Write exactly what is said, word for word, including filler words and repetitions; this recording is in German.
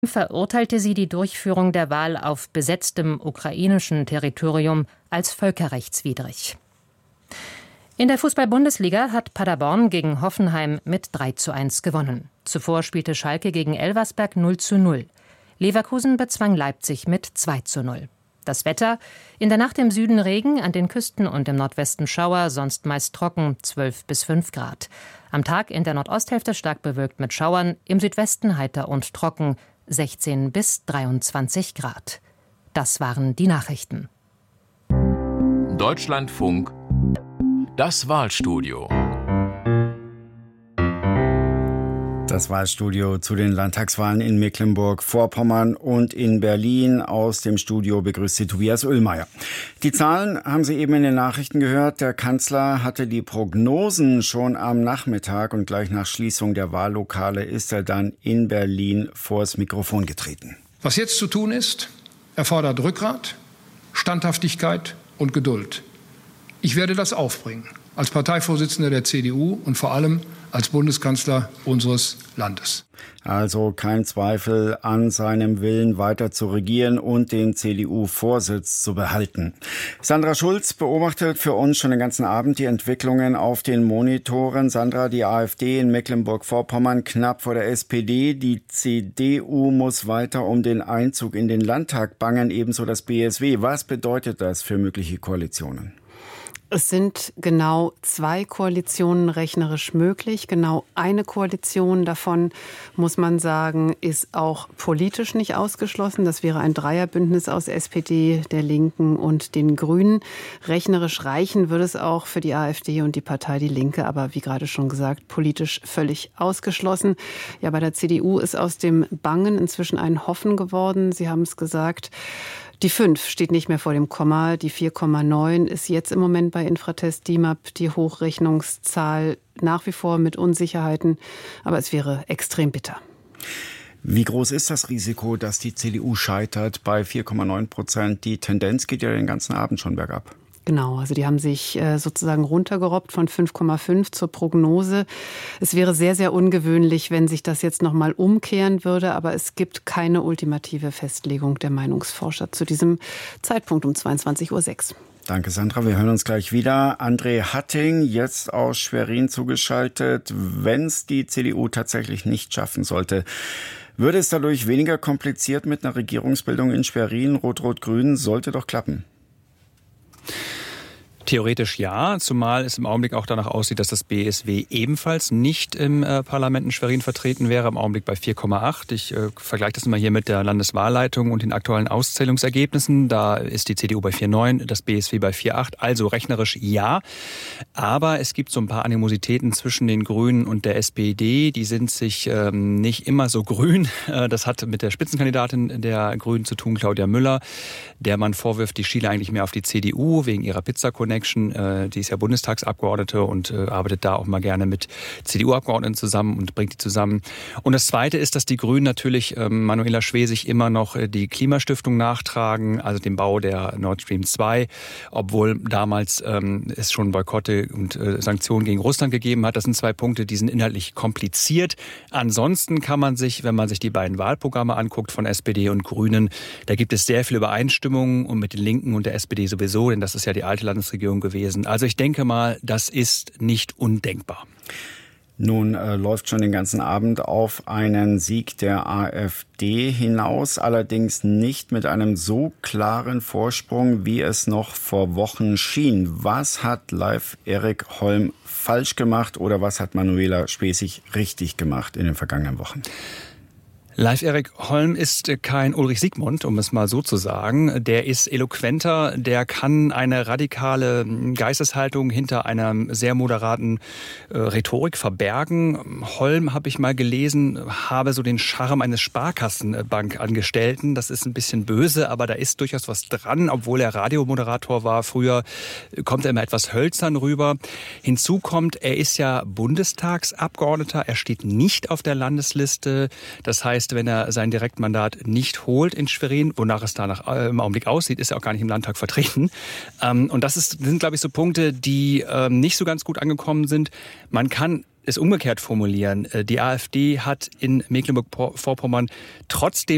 verurteilte sie die Durchführung der Wahl auf besetztem ukrainischen Territorium als völkerrechtswidrig. In der Fußball-Bundesliga hat Paderborn gegen Hoffenheim mit drei zu eins gewonnen. Zuvor spielte Schalke gegen Elversberg null zu null. Leverkusen bezwang Leipzig mit zwei zu null. Das Wetter: in der Nacht im Süden Regen, an den Küsten und im Nordwesten Schauer, sonst meist trocken, zwölf bis fünf Grad. Am Tag in der Nordosthälfte stark bewölkt mit Schauern, im Südwesten heiter und trocken, sechzehn bis dreiundzwanzig Grad. Das waren die Nachrichten. Deutschlandfunk, das Wahlstudio. Das Wahlstudio zu den Landtagswahlen in Mecklenburg-Vorpommern und in Berlin. Aus dem Studio begrüßt Sie Tobias Oehlmeier. Die Zahlen haben Sie eben in den Nachrichten gehört. Der Kanzler hatte die Prognosen schon am Nachmittag und gleich nach Schließung der Wahllokale ist er dann in Berlin vors Mikrofon getreten. Was jetzt zu tun ist, erfordert Rückgrat, Standhaftigkeit und Geduld. Ich werde das aufbringen, als Parteivorsitzender der C D U und vor allem als Bundeskanzler unseres Landes. Also kein Zweifel an seinem Willen, weiter zu regieren und den C D U-Vorsitz zu behalten. Sandra Schulz beobachtet für uns schon den ganzen Abend die Entwicklungen auf den Monitoren. Sandra, die AfD in Mecklenburg-Vorpommern knapp vor der S P D. Die C D U muss weiter um den Einzug in den Landtag bangen, ebenso das B S W. Was bedeutet das für mögliche Koalitionen? Es sind genau zwei Koalitionen rechnerisch möglich. Genau eine Koalition davon, muss man sagen, ist auch politisch nicht ausgeschlossen. Das wäre ein Dreierbündnis aus S P D, der Linken und den Grünen. Rechnerisch reichen würde es auch für die AfD und die Partei Die Linke, aber wie gerade schon gesagt, politisch völlig ausgeschlossen. Ja, bei der C D U ist aus dem Bangen inzwischen ein Hoffen geworden. Sie haben es gesagt. Die fünf steht nicht mehr vor dem Komma. Die vier Komma neun ist jetzt im Moment bei Infratest D I M A P die Hochrechnungszahl, nach wie vor mit Unsicherheiten. Aber es wäre extrem bitter. Wie groß ist das Risiko, dass die C D U scheitert bei vier Komma neun Prozent? Die Tendenz geht ja den ganzen Abend schon bergab. Genau, also die haben sich äh, sozusagen runtergerobbt von fünf Komma fünf zur Prognose. Es wäre sehr, sehr ungewöhnlich, wenn sich das jetzt nochmal umkehren würde, aber es gibt keine ultimative Festlegung der Meinungsforscher zu diesem Zeitpunkt um zweiundzwanzig Uhr sechs. Danke, Sandra. Wir hören uns gleich wieder. André Hatting, jetzt aus Schwerin zugeschaltet. Wenn es die C D U tatsächlich nicht schaffen sollte, würde es dadurch weniger kompliziert mit einer Regierungsbildung in Schwerin? Rot-Rot-Grün sollte doch klappen. Theoretisch ja, zumal es im Augenblick auch danach aussieht, dass das B S W ebenfalls nicht im äh, Parlament in Schwerin vertreten wäre, im Augenblick bei vier Komma acht. Ich äh, vergleiche das mal hier mit der Landeswahlleitung und den aktuellen Auszählungsergebnissen. Da ist die C D U bei vier Komma neun, das B S W bei vier Komma acht, also rechnerisch ja. Aber es gibt so ein paar Animositäten zwischen den Grünen und der S P D. Die sind sich ähm, nicht immer so grün. Äh, das hat mit der Spitzenkandidatin der Grünen zu tun, Claudia Müller, der man vorwirft, die schiele eigentlich mehr auf die C D U wegen ihrer Pizza-Connection. Die ist ja Bundestagsabgeordnete und äh, arbeitet da auch mal gerne mit C D U-Abgeordneten zusammen und bringt die zusammen. Und das Zweite ist, dass die Grünen natürlich ähm, Manuela Schwesig immer noch äh, die Klimastiftung nachtragen, also den Bau der Nord Stream zwei, obwohl damals ähm, es schon Boykotte und äh, Sanktionen gegen Russland gegeben hat. Das sind zwei Punkte, die sind inhaltlich kompliziert. Ansonsten kann man sich, wenn man sich die beiden Wahlprogramme anguckt von S P D und Grünen, da gibt es sehr viel Übereinstimmung und mit den Linken und der S P D sowieso, denn das ist ja die alte Landesregierung gewesen. Also ich denke mal, das ist nicht undenkbar. Nun äh, läuft schon den ganzen Abend auf einen Sieg der AfD hinaus, allerdings nicht mit einem so klaren Vorsprung, wie es noch vor Wochen schien. Was hat Leif Erik Holm falsch gemacht oder was hat Manuela Schwesig richtig gemacht in den vergangenen Wochen? Leif Erik Holm ist kein Ulrich Siegmund, um es mal so zu sagen. Der ist eloquenter, der kann eine radikale Geisteshaltung hinter einer sehr moderaten äh, Rhetorik verbergen. Holm, habe ich mal gelesen, habe so den Charme eines Sparkassenbankangestellten. Das ist ein bisschen böse, aber da ist durchaus was dran. Obwohl er Radiomoderator war früher, kommt er immer etwas hölzern rüber. Hinzu kommt, er ist ja Bundestagsabgeordneter. Er steht nicht auf der Landesliste. Das heißt, wenn er sein Direktmandat nicht holt in Schwerin, wonach es danach äh, im Augenblick aussieht, ist er auch gar nicht im Landtag vertreten. Ähm, und das ist, sind, glaube ich, so Punkte, die ähm, nicht so ganz gut angekommen sind. Man kann es umgekehrt formulieren. Die AfD hat in Mecklenburg-Vorpommern trotzdem